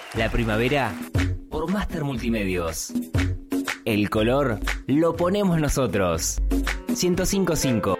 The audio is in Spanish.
La primavera por Master Multimedios. El color lo ponemos nosotros. 105.5